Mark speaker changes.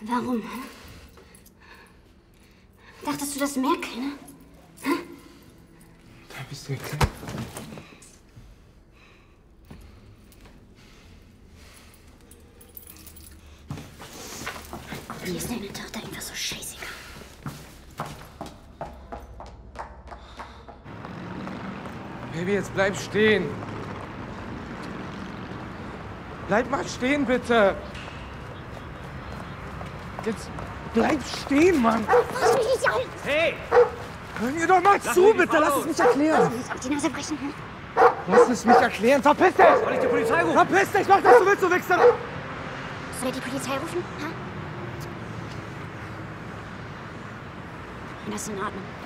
Speaker 1: Warum? Dachtest du, das merkt keiner?
Speaker 2: Da bist du klar.
Speaker 1: Mir ist deine Tochter einfach so scheißegal.
Speaker 2: Baby, jetzt bleib stehen. Bleib mal stehen, bitte. Jetzt bleib stehen, Mann.
Speaker 1: Lass mich nicht an!
Speaker 2: Hey! Hör mir doch mal zu, bitte. Lass es mich erklären.
Speaker 1: Lass mich auf die Nase brechen, hm?
Speaker 2: Lass es mich erklären. Verpiss dich! Soll ich die Polizei rufen? Verpiss dich! Mach, was du willst, du Wichser!
Speaker 1: Soll ich die Polizei rufen? Ha? Das ist in Ordnung.